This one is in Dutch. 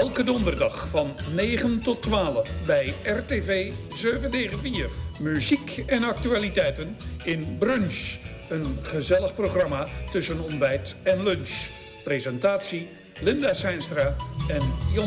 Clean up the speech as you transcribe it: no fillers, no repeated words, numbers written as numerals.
Elke donderdag van 9 tot 12 bij RTV 794. Muziek en actualiteiten in Brunch. Een gezellig programma tussen ontbijt en lunch. Presentatie Linda Seinstra en Jon.